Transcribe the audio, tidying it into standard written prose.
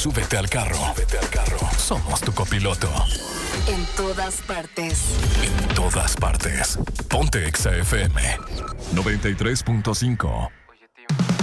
Súbete al carro. Somos tu copiloto. En todas partes. En todas partes. Ponte Exa FM 93.5. Oye, tío.